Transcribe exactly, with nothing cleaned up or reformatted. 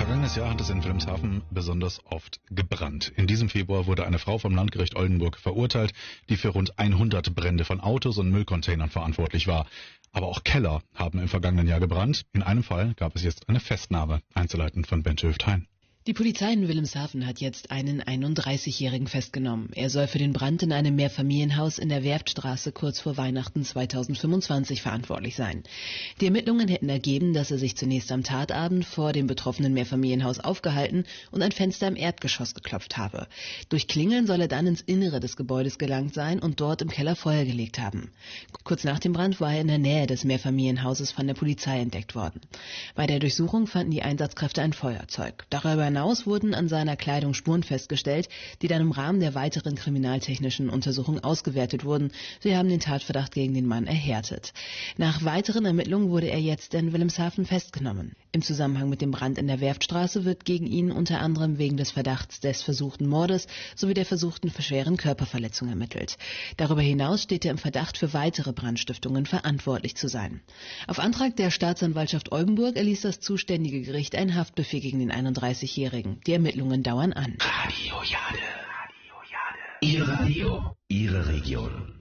Vergangenes Jahr hat es in Wilhelmshaven besonders oft gebrannt. In diesem Februar wurde eine Frau vom Landgericht Oldenburg verurteilt, die für rund hundert Brände von Autos und Müllcontainern verantwortlich war. Aber auch Keller haben im vergangenen Jahr gebrannt. In einem Fall gab es jetzt eine Festnahme. Einzelheiten von Bente Hüft-Hein. Die Polizei in Wilhelmshaven hat jetzt einen einunddreißigjährigen festgenommen. Er soll für den Brand in einem Mehrfamilienhaus in der Werftstraße kurz vor Weihnachten zweitausendfünfundzwanzig verantwortlich sein. Die Ermittlungen hätten ergeben, dass er sich zunächst am Tatabend vor dem betroffenen Mehrfamilienhaus aufgehalten und ein Fenster im Erdgeschoss geklopft habe. Durch Klingeln soll er dann ins Innere des Gebäudes gelangt sein und dort im Keller Feuer gelegt haben. Kurz nach dem Brand war er in der Nähe des Mehrfamilienhauses von der Polizei entdeckt worden. Bei der Durchsuchung fanden die Einsatzkräfte ein Feuerzeug. Darüber hinaus wurden an seiner Kleidung Spuren festgestellt, die dann im Rahmen der weiteren kriminaltechnischen Untersuchung ausgewertet wurden. Sie haben den Tatverdacht gegen den Mann erhärtet. Nach weiteren Ermittlungen wurde er jetzt in Wilhelmshaven festgenommen. Im Zusammenhang mit dem Brand in der Werftstraße wird gegen ihn unter anderem wegen des Verdachts des versuchten Mordes sowie der versuchten schweren Körperverletzung ermittelt. Darüber hinaus steht er im Verdacht, für weitere Brandstiftungen verantwortlich zu sein. Auf Antrag der Staatsanwaltschaft Oldenburg erließ das zuständige Gericht einen Haftbefehl gegen den einunddreißigjährigen. Die Ermittlungen dauern an. Radio Jade. Ihr Radio, Ihre Region.